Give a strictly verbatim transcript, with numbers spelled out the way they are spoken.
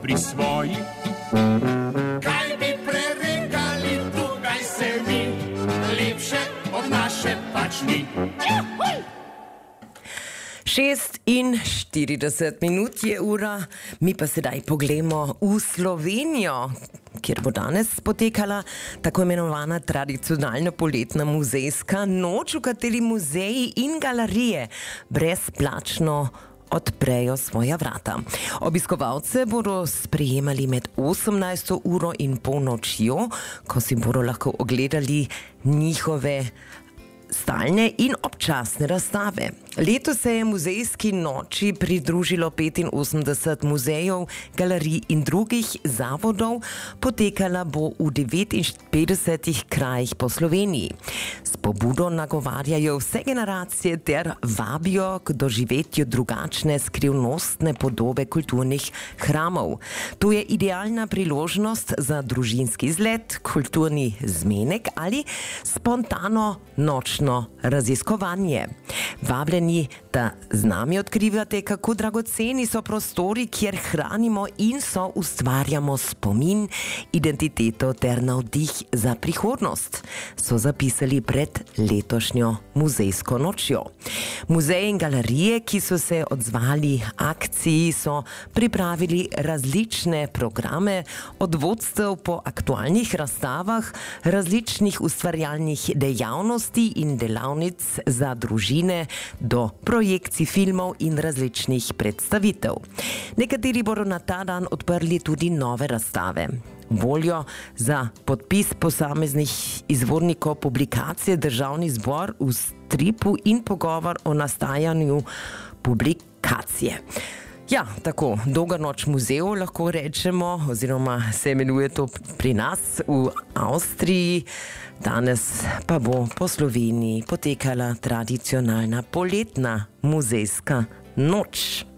pri svoji. Kaj bi preregali, tukaj se mi, lepše od naše pač ni. šestinštirideset minut je ura, mi pa sedaj poglejmo v Slovenijo, kjer bo danes potekala tako imenovana tradicionalna poletna muzejska noč, v kateri muzeji in galerije brezplačno odprejo svoja vrata. Obiskovalce bodo sprejemali med osemnajsto uro in polnočjo, ko si bodo lahko ogledali njihove stalne in občasne razstave. Letos se je muzejski noči pridružilo petinosemdeset muzejev, galerij in drugih zavodov, potekala bo v devetinpetdesetih krajih po Sloveniji. S pobudo nagovarjajo vse generacije ter vabijo k doživetju drugačne skrivnostne podobe kulturnih hramov. To je idealna priložnost za družinski izlet, kulturni zmenek ali spontano nočno raziskovanje. Vabljeni, da z nami odkrivate, kako dragoceni so prostori, kjer hranimo in so ustvarjamo spomin, identiteto ter navdih za prihodnost, so zapisali pred letošnjo muzejsko nočjo. Muzeji in galerije, ki so se odzvali akciji, so pripravili različne programe, od vodstev po aktualnih razstavah, različnih ustvarjalnih dejavnosti in delavnic za družine do projekcij filmov in različnih predstavitev. Nekateri bodo na ta dan odprli tudi nove razstave. Voljo za podpis posameznih izvornikov publikacije Državni zbor v stripu in pogovor o nastajanju publikacije. Ja, tako, dolga noč muzejev lahko rečemo, oziroma se imenuje to pri nas v Avstriji. Danes pa bo po Sloveniji potekala tradicionalna poletna muzejska noč.